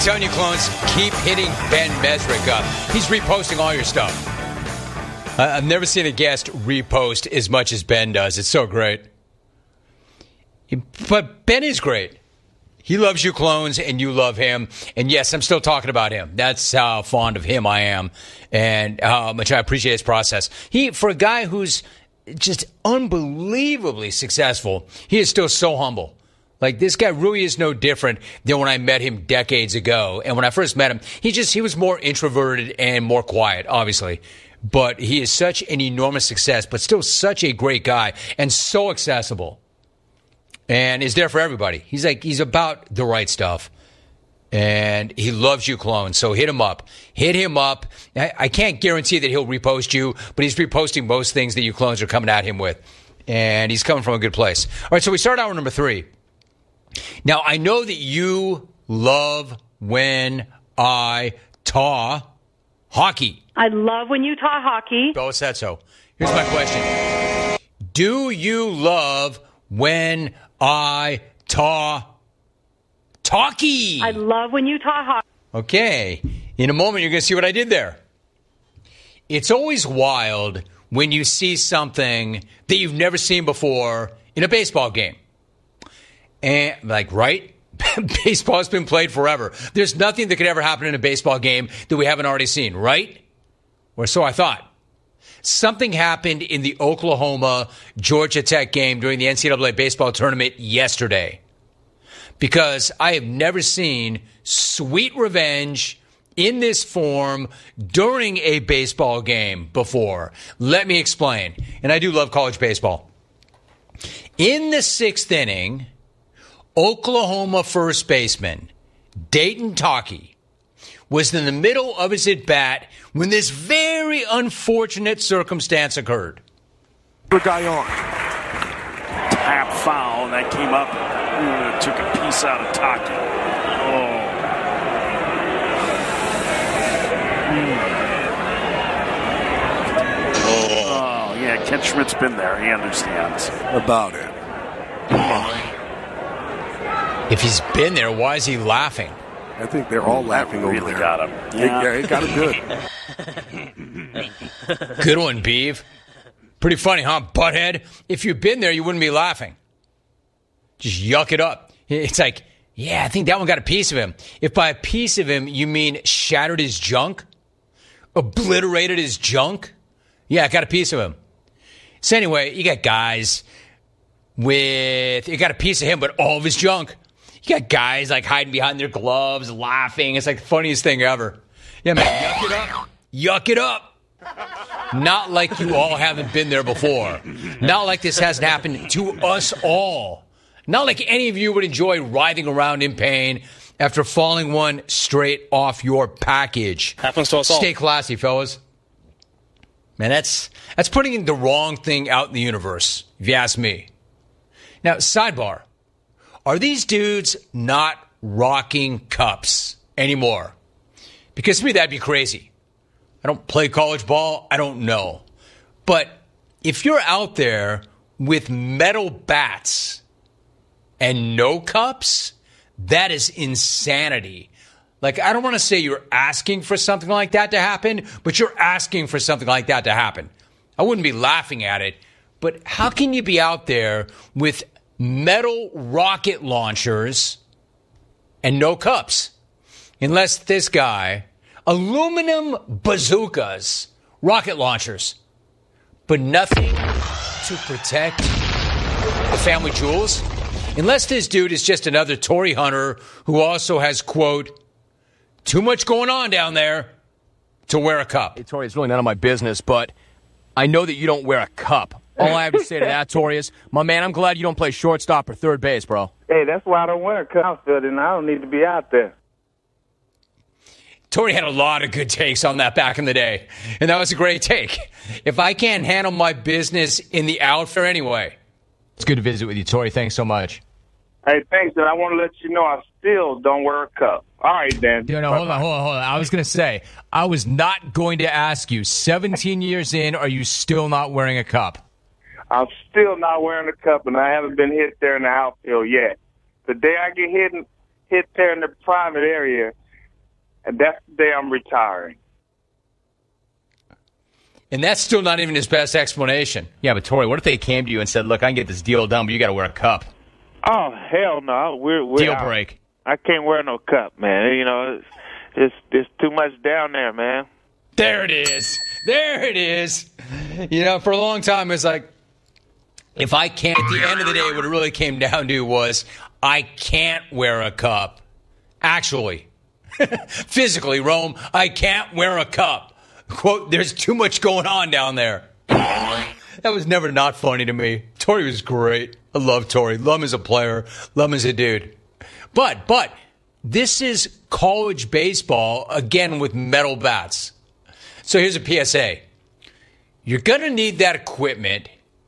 telling you, clones, keep hitting Ben Mesrick up. He's reposting all your stuff. I've never seen a guest repost as much as Ben does. It's so great. But Ben is great. He loves you, clones, and you love him. And yes, I'm still talking about him. That's how fond of him I am, and how much I appreciate his process. For a guy who's just unbelievably successful, he is still so humble. Like, this guy really is no different than when I met him decades ago. And when I first met him, he was more introverted and more quiet, obviously. But he is such an enormous success, but still such a great guy and so accessible. And is there for everybody. He's about the right stuff. And he loves you, clone. So hit him up. Hit him up. I can't guarantee that he'll repost you, but he's reposting most things that you clones are coming at him with. And he's coming from a good place. All right, so we start hour number 3. Now, I know that you love when I talk hockey. I love when you talk hockey. Oh, said so. Here's my question. Do you love when I talk talkie? I love when you talk hockey. Okay. In a moment, you're going to see what I did there. It's always wild when you see something that you've never seen before in a baseball game. And, right? Baseball's been played forever. There's nothing that could ever happen in a baseball game that we haven't already seen, right? Or so I thought. Something happened in the Oklahoma-Georgia Tech game during the NCAA baseball tournament yesterday. Because I have never seen sweet revenge in this form during a baseball game before. Let me explain. And I do love college baseball. In the 6th inning, Oklahoma first baseman Dayton Talkie was in the middle of his at-bat when this very unfortunate circumstance occurred. The guy on. Tap foul, and that came up. Ooh, it took a piece out of Talkie. Oh, yeah, Ken Schmidt's been there. He understands about it. If he's been there, why is he laughing? I think they're all laughing over there. Got him. Yeah, he got him good. Good one, Beeve. Pretty funny, huh, butthead? If you'd been there, you wouldn't be laughing. Just yuck it up. It's like, yeah, I think that one got a piece of him. If by a piece of him, you mean shattered his junk? Obliterated his junk? Yeah, I got a piece of him. So anyway, you got guys you got a piece of him, but all of his junk. You got guys like hiding behind their gloves, laughing. It's like the funniest thing ever. Yeah, man, yuck it up. Yuck it up. Not like you all haven't been there before. Not like this hasn't happened to us all. Not like any of you would enjoy writhing around in pain after falling one straight off your package. Happens to us all. Stay classy, fellas. Man, that's putting the wrong thing out in the universe, if you ask me. Now, sidebar. Are these dudes not rocking cups anymore? Because to me, that'd be crazy. I don't play college ball. I don't know. But if you're out there with metal bats and no cups, that is insanity. Like, I don't want to say you're asking for something like that to happen, but you're asking for something like that to happen. I wouldn't be laughing at it, but how can you be out there with metal rocket launchers and no cups? Unless this guy, aluminum bazookas, rocket launchers, but nothing to protect the family jewels. Unless this dude is just another Tory hunter who also has, quote, too much going on down there to wear a cup. Hey, Tory, it's really none of my business, but I know that you don't wear a cup. All I have to say to that, Tory, is, my man, I'm glad you don't play shortstop or third base, bro. Hey, that's why I don't wear a cup, and I don't need to be out there. Tory had a lot of good takes on that back in the day, and that was a great take. If I can't handle my business in the outfield anyway. It's good to visit with you, Tory. Thanks so much. Hey, thanks, and I want to let you know I still don't wear a cup. All right, Dan. No, hold on. I was going to say, I was not going to ask you, 17 years in, are you still not wearing a cup? I'm still not wearing a cup, and I haven't been hit there in the outfield yet. The day I get hit there in the private area, and that's the day I'm retiring. And that's still not even his best explanation. Yeah, but Torrey, what if they came to you and said, look, I can get this deal done, but you got to wear a cup? Oh, hell no. We're Deal break. I can't wear no cup, man. You know, it's too much down there, man. There it is. There it is. You know, for a long time, it's like, if I can't, at the end of the day, what it really came down to was, I can't wear a cup. Actually, physically, Rome, I can't wear a cup. Quote, there's too much going on down there. That was never not funny to me. Torrey was great. I love Torrey. Love him as a player. Love him as a dude. But this is college baseball, again, with metal bats. So here's a PSA. You're going to need that equipment,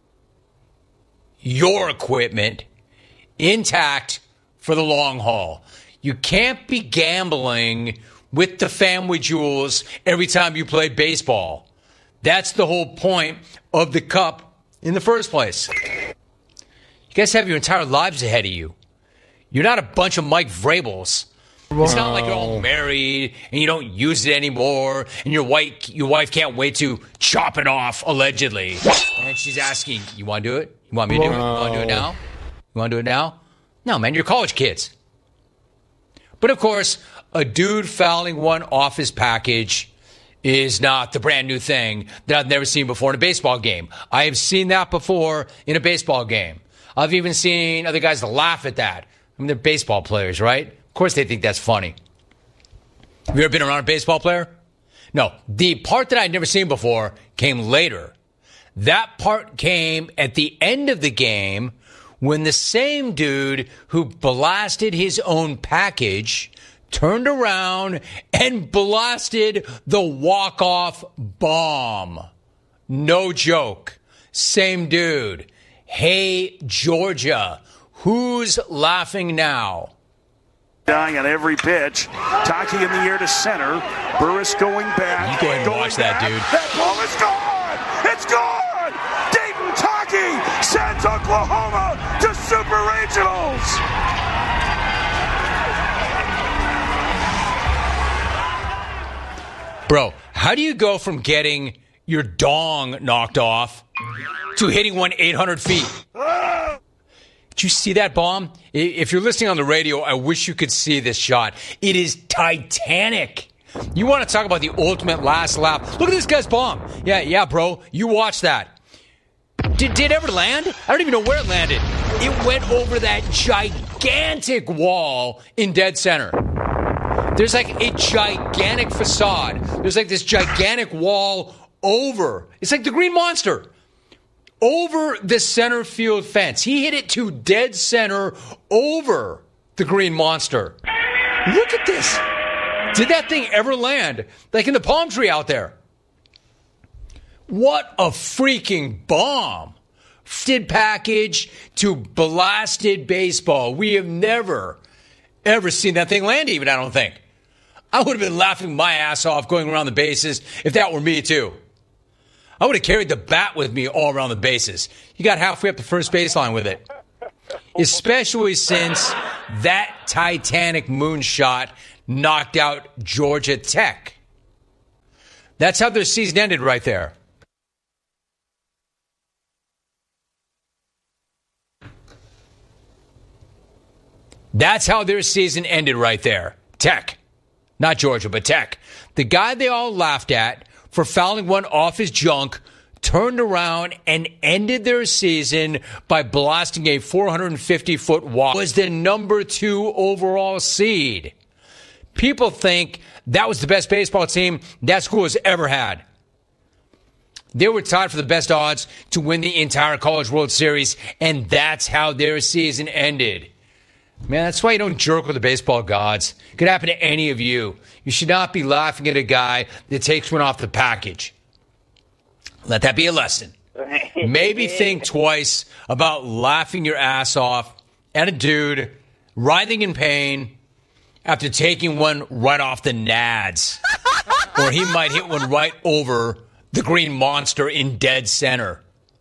your equipment, intact for the long haul. You can't be gambling with the family jewels every time you play baseball. That's the whole point of the cup in the first place. You guys have your entire lives ahead of you. You're not a bunch of Mike Vrabels. It's not like you're all married and you don't use it anymore and your wife can't wait to chop it off, allegedly. And she's asking, you want to do it? You want me to do it? You want to do it now? You want to do it now? No, man, you're college kids. But of course, a dude fouling one off his package is not the brand new thing that I've never seen before in a baseball game. I have seen that before in a baseball game. I've even seen other guys laugh at that. I mean, they're baseball players, right? Of course they think that's funny. Have you ever been around a baseball player? No. The part that I'd never seen before came later. That part came at the end of the game when the same dude who blasted his own package turned around and blasted the walk-off bomb. No joke. Same dude. Hey, Georgia, who's laughing now? Dying on every pitch. Taki in the air to center. Burris going back. You go ahead and watch that, dude. That ball is gone. It's gone. Dayton Taki sends Oklahoma to Super Regionals. Bro, how do you go from getting your dong knocked off to hitting one 800 feet? Did you see that bomb? If you're listening on the radio, I wish you could see this shot. It is titanic. You want to talk about the ultimate last lap? Look at this guy's bomb. Yeah, bro. You watch that. Did it ever land? I don't even know where it landed. It went over that gigantic wall in dead center. There's like a gigantic facade. There's like this gigantic wall over. It's like the Green Monster. Over the center field fence. He hit it to dead center over the Green Monster. Look at this. Did that thing ever land? Like in the palm tree out there. What a freaking bomb. Blasted package to blasted baseball. We have never, ever seen that thing land even, I don't think. I would have been laughing my ass off going around the bases if that were me too. I would have carried the bat with me all around the bases. You got halfway up the first baseline with it. Especially since that Titanic moonshot knocked out Georgia Tech. That's how their season ended right there. That's how their season ended right there. Tech. Not Georgia, but Tech. The guy they all laughed at for fouling one off his junk turned around and ended their season by blasting a 450-foot walk. Was the number 2 overall seed. People think that was the best baseball team that school has ever had. They were tied for the best odds to win the entire College World Series, and that's how their season ended. Man, that's why you don't jerk with the baseball gods. It could happen to any of you. You should not be laughing at a guy that takes one off the package. Let that be a lesson. Maybe think twice about laughing your ass off at a dude writhing in pain after taking one right off the nads. Or he might hit one right over the Green Monster in dead center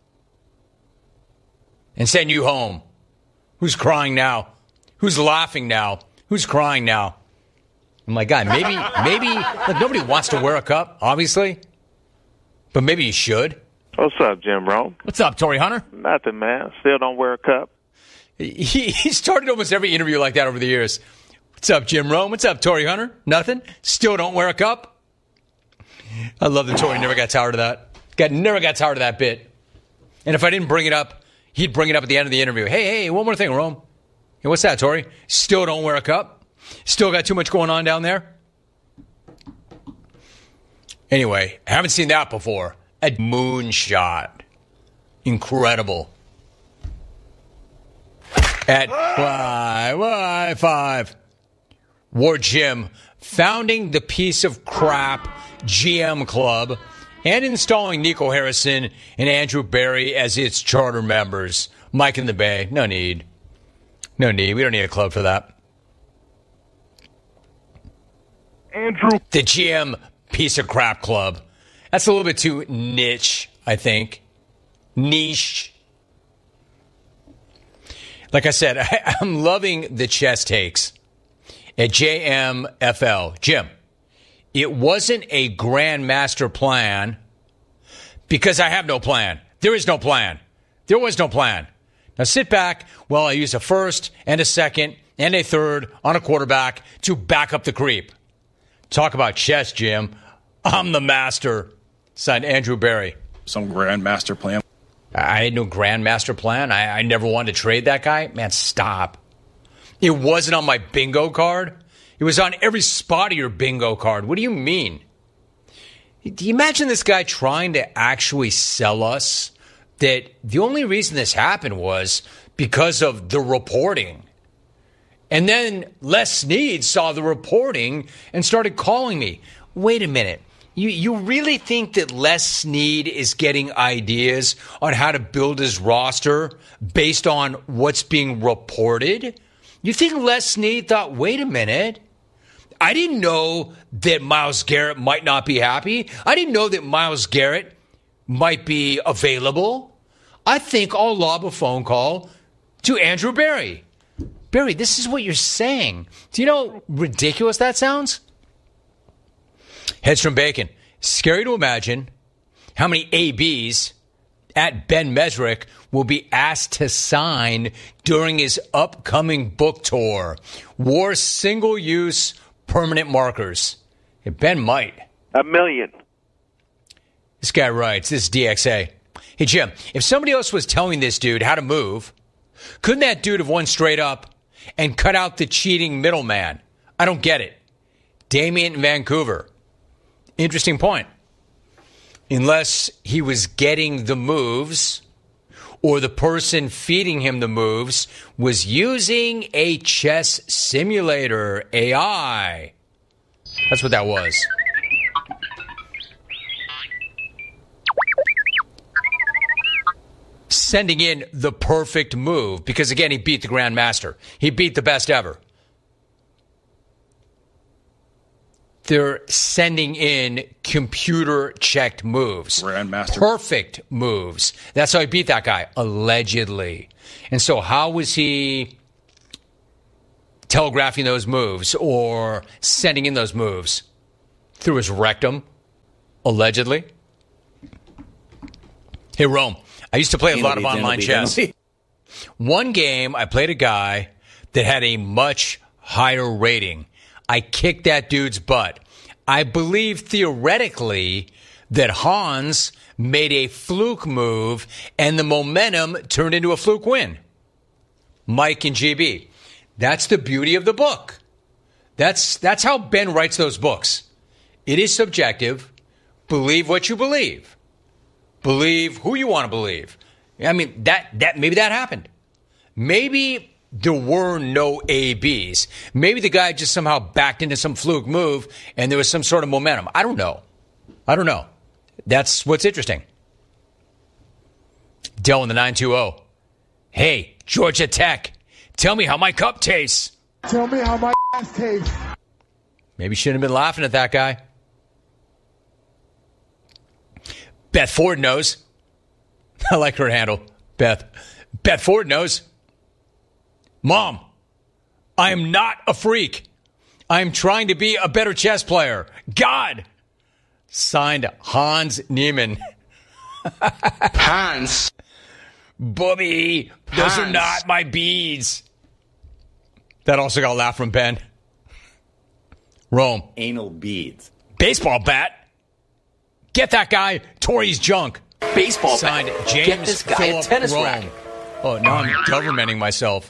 and send you home. Who's crying now? Who's laughing now? Who's crying now? I'm like, guy, maybe, look, nobody wants to wear a cup, obviously, but maybe you should. What's up, Jim Rome? What's up, Tory Hunter? Nothing, man. Still don't wear a cup. He started almost every interview like that over the years. What's up, Jim Rome? What's up, Tory Hunter? Nothing? Still don't wear a cup? I love that Tory never got tired of that. Never got tired of that bit. And if I didn't bring it up, he'd bring it up at the end of the interview. Hey, one more thing, Rome. Hey, what's that, Tory? Still don't wear a cup? Still got too much going on down there? Anyway, haven't seen that before. A moonshot. Incredible. At five. War Jim, founding the piece of crap GM Club and installing Nico Harrison and Andrew Berry as its charter members. Mike in the Bay. No need. We don't need a club for that. Andrew. The GM piece of crap club. That's a little bit too niche, I think. Niche. Like I said, I'm loving the chess takes at JMFL. Jim, it wasn't a grandmaster plan because I have no plan. There is no plan. There was no plan. Now sit back while I use a first and a second and a third on a quarterback to back up the creep. Talk about chess, Jim. I'm the master. Signed Andrew Berry. Some grandmaster plan. I had no grandmaster plan. I never wanted to trade that guy. Man, stop. It wasn't on my bingo card. It was on every spot of your bingo card. What do you mean? Do you imagine this guy trying to actually sell us that the only reason this happened was because of the reporting? And then Les Snead saw the reporting and started calling me. Wait a minute. You really think that Les Snead is getting ideas on how to build his roster based on what's being reported? You think Les Snead thought, wait a minute, I didn't know that Myles Garrett might not be happy. I didn't know that Myles Garrett might be available. I think I'll lob a phone call to Andrew Berry. Berry, this is what you're saying. Do you know how ridiculous that sounds? Hedstrom Bacon. Scary to imagine how many ABs at Ben Mesrick will be asked to sign during his upcoming book tour. War single-use permanent markers. Ben might. 1 million. This guy writes, this is DXA. Hey, Jim, if somebody else was telling this dude how to move, couldn't that dude have won straight up and cut out the cheating middleman? I don't get it. Damien in Vancouver. Interesting point. Unless he was getting the moves or the person feeding him the moves was using a chess simulator, AI. That's what that was. Sending in the perfect move because, again, he beat the Grandmaster. He beat the best ever. They're sending in computer-checked moves. Grandmaster. Perfect moves. That's how he beat that guy, allegedly. And so how was he telegraphing those moves or sending in those moves? Through his rectum, allegedly. Hey, Rome, I used to play a lot of online chess. One game, I played a guy that had a much higher rating. I kicked that dude's butt. I believe theoretically that Hans made a fluke move and the momentum turned into a fluke win. Mike and GB. That's the beauty of the book. That's how Ben writes those books. It is subjective. Believe what you believe. Believe who you want to believe. I mean, that maybe that happened. Maybe there were no ABs. Maybe the guy just somehow backed into some fluke move and there was some sort of momentum. I don't know. That's what's interesting. Dell in the 920. Hey, Georgia Tech, tell me how my cup tastes. Tell me how my ass tastes. Maybe shouldn't have been laughing at that guy. Beth Ford knows. I like her handle. Beth Ford knows. Mom, I am not a freak. I'm trying to be a better chess player. God. Signed, Hans Niemann. Hans. Bobby, those are not my beads. That also got a laugh from Ben. Rome. Anal beads. Baseball bat. Get that guy Tori's junk. Baseball signed bat. James Get this guy Phillip a tennis Rome. racket. Oh, now I'm governmenting myself.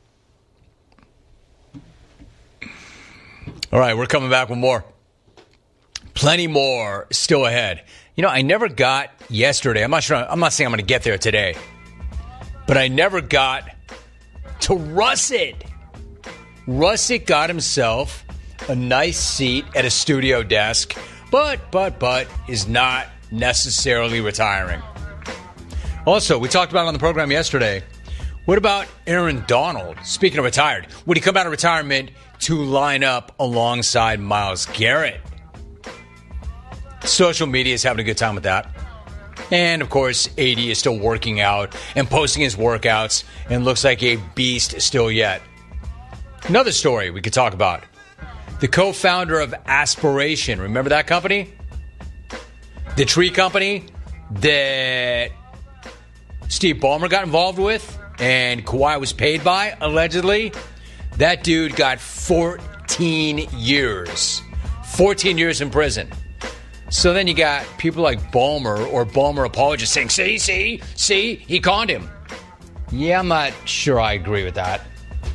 All right, we're coming back with more. Plenty more still ahead. You know, I never got yesterday. I'm not saying I'm going to get there today. But I never got to Russet. Russet got himself a nice seat at a studio desk, but is not necessarily retiring. Also, we talked about it on the program yesterday. What about Aaron Donald? Speaking of retired, would he come out of retirement to line up alongside Myles Garrett? Social media is having a good time with that. And, of course, AD is still working out and posting his workouts and looks like a beast still yet. Another story we could talk about. The co-founder of Aspiration. Remember that company? The tree company that Steve Ballmer got involved with and Kawhi was paid by, allegedly. That dude got 14 years. 14 years in prison. So then you got people like Ballmer or Ballmer apologists saying, see, he conned him. Yeah, I'm not sure I agree with that.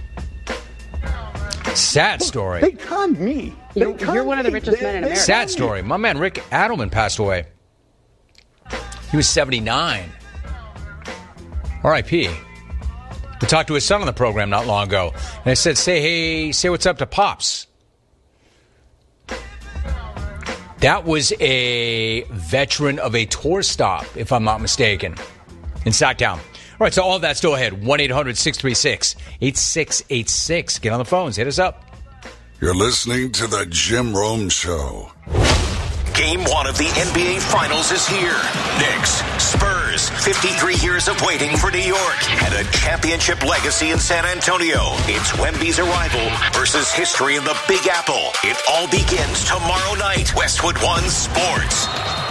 Sad story. They conned me. You're one of the richest men in America. Sad story. My man Rick Adelman passed away. He was 79. R.I.P. We talked to his son on the program not long ago. And I said, say what's up to Pops. That was a veteran of a tour stop, if I'm not mistaken, in Sacktown. All right, so all of that still ahead. 1-800-636-8686. Get on the phones. Hit us up. You're listening to The Jim Rome Show. Game 1 of the NBA Finals is here. Knicks, Spurs, 53 years of waiting for New York, and a championship legacy in San Antonio. It's Wemby's arrival versus history in the Big Apple. It all begins tomorrow night. Westwood One Sports.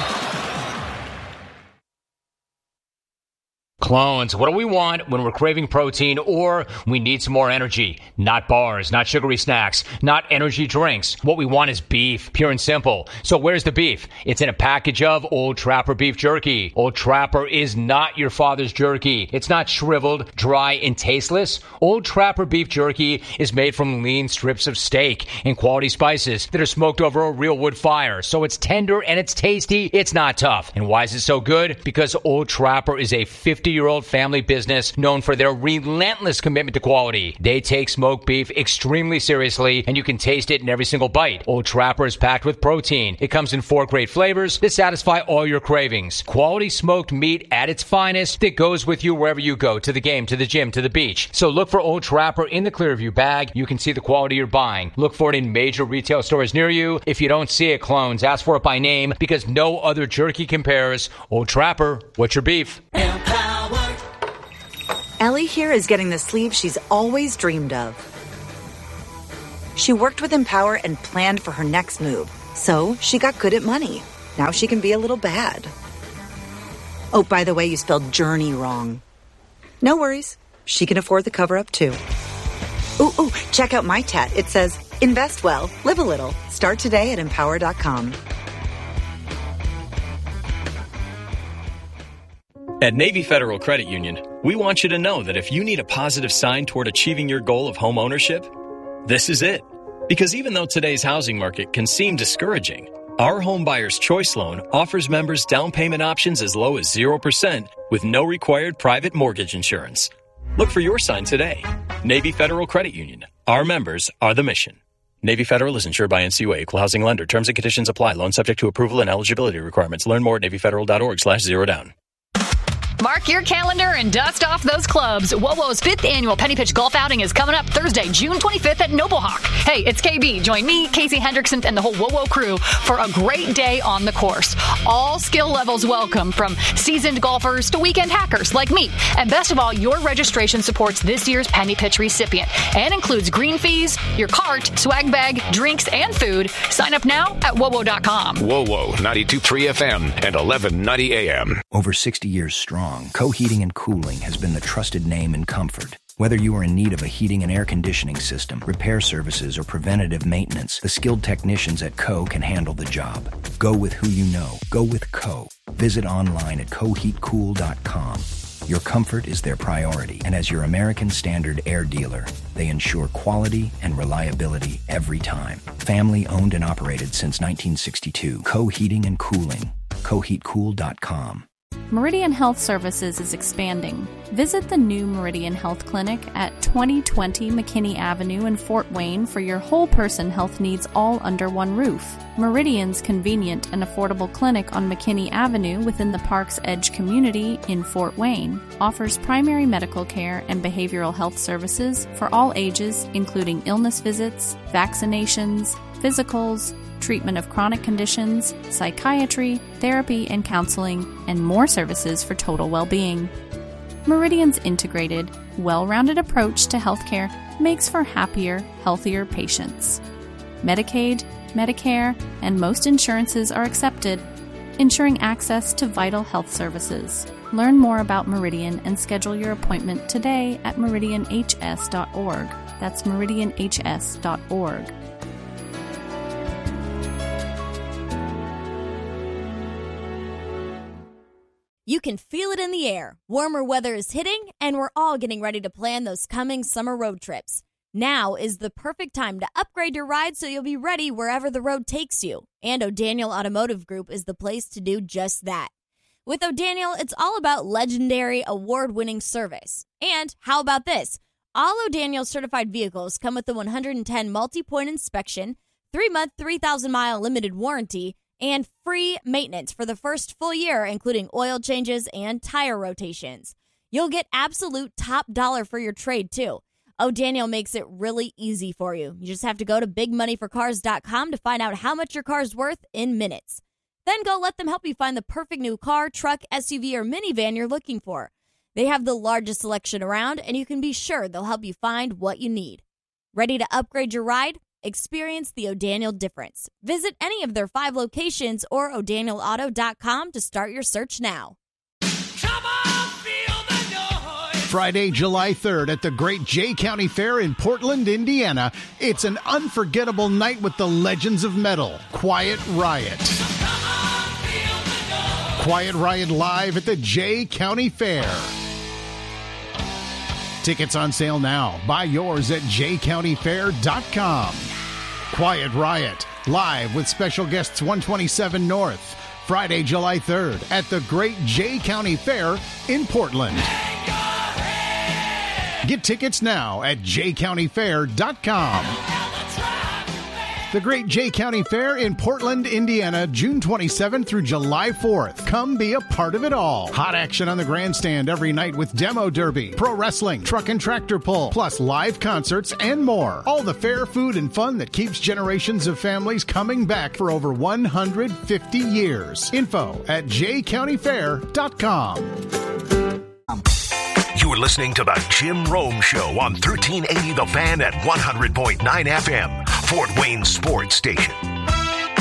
Clones, what do we want when we're craving protein or we need some more energy? Not bars, not sugary snacks, not energy drinks. What we want is beef, pure and simple. So where's the beef? It's in a package of Old Trapper beef jerky. Old Trapper is not your father's jerky. It's not shriveled, dry, and tasteless. Old Trapper beef jerky is made from lean strips of steak and quality spices that are smoked over a real wood fire. So it's tender and it's tasty. It's not tough. And why is it so good? Because Old Trapper is a 50-year-old family business known for their relentless commitment to quality. They take smoked beef extremely seriously, and you can taste it in every single bite. Old Trapper is packed with protein. It comes in 4 great flavors that satisfy all your cravings. Quality smoked meat at its finest that goes with you wherever you go, to the game, to the gym, to the beach. So look for Old Trapper in the Clearview bag. You can see the quality you're buying. Look for it in major retail stores near you. If you don't see it, clones, ask for it by name because no other jerky compares. Old Trapper, what's your beef? Ellie here is getting the sleep she's always dreamed of. She worked with Empower and planned for her next move, so she got good at money. Now she can be a little bad. Oh, by the way, you spelled journey wrong. No worries. She can afford the cover-up, too. Ooh, check out my tat. It says, invest well, live a little. Start today at Empower.com. At Navy Federal Credit Union, we want you to know that if you need a positive sign toward achieving your goal of home ownership, this is it. Because even though today's housing market can seem discouraging, our Home Buyer's Choice Loan offers members down payment options as low as 0% with no required private mortgage insurance. Look for your sign today. Navy Federal Credit Union. Our members are the mission. Navy Federal is insured by NCUA, Equal Housing Lender. Terms and conditions apply. Loan subject to approval and eligibility requirements. Learn more at NavyFederal.org/zerodown. Mark your calendar and dust off those clubs. WOWO's 5th annual Penny Pitch Golf Outing is coming up Thursday, June 25th at Noblehawk. Hey, it's KB. Join me, Casey Hendrickson, and the whole WOWO crew for a great day on the course. All skill levels welcome, from seasoned golfers to weekend hackers like me. And best of all, your registration supports this year's Penny Pitch recipient and includes green fees, your cart, swag bag, drinks, and food. Sign up now at WOWO.com. WOWO 92.3 FM and 1190 AM. Over 60 years strong, Co Heating and Cooling has been the trusted name in comfort. Whether you are in need of a heating and air conditioning system, repair services, or preventative maintenance, the skilled technicians at Co can handle the job. Go with who you know. Go with Co. Visit online at coheatcool.com. Your comfort is their priority, and as your American Standard air dealer, they ensure quality and reliability every time. Family owned and operated since 1962. Co Heating and Cooling. coheatcool.com. Meridian Health Services is expanding. Visit the new Meridian Health Clinic at 2020 McKinney Avenue in Fort Wayne for your whole-person health needs all under one roof. Meridian's convenient and affordable clinic on McKinney Avenue within the Park's Edge community in Fort Wayne offers primary medical care and behavioral health services for all ages, including illness visits, vaccinations, physicals, treatment of chronic conditions, psychiatry, therapy and counseling, and more services for total well-being. Meridian's integrated, well-rounded approach to healthcare makes for happier, healthier patients. Medicaid, Medicare, and most insurances are accepted, ensuring access to vital health services. Learn more about Meridian and schedule your appointment today at meridianhs.org. That's meridianhs.org. You can feel it in the air. Warmer weather is hitting, and we're all getting ready to plan those coming summer road trips. Now is the perfect time to upgrade your ride so you'll be ready wherever the road takes you. And O'Daniel Automotive Group is the place to do just that. With O'Daniel, it's all about legendary, award-winning service. And how about this? All O'Daniel certified vehicles come with the 110 multi-point inspection, 3-month, 3,000-mile limited warranty, and free maintenance for the first full year, including oil changes and tire rotations. You'll get absolute top dollar for your trade, too. O'Daniel makes it really easy for you. You just have to go to bigmoneyforcars.com to find out how much your car's worth in minutes. Then go let them help you find the perfect new car, truck, SUV, or minivan you're looking for. They have the largest selection around, and you can be sure they'll help you find what you need. Ready to upgrade your ride? Experience the O'Daniel difference. Visit any of their 5 locations or o'danielauto.com to start your search now. Friday, July 3rd at the Great Jay County Fair in Portland, Indiana. It's an unforgettable night with the legends of metal, Quiet Riot. Quiet Riot live at the Jay County Fair. Tickets on sale now. Buy yours at jaycountyfair.com. Quiet Riot, live with special guests 127 North, Friday, July 3rd at the Great Jay County Fair in Portland. Get tickets now at jaycountyfair.com. The Great Jay County Fair in Portland, Indiana, June 27th through July 4th. Come be a part of it all. Hot action on the grandstand every night with demo derby, pro wrestling, truck and tractor pull, plus live concerts and more. All the fair food and fun that keeps generations of families coming back for over 150 years. Info at jaycountyfair.com. You're listening to the Jim Rome Show on 1380 The Fan at 100.9 FM, Fort Wayne Sports Station.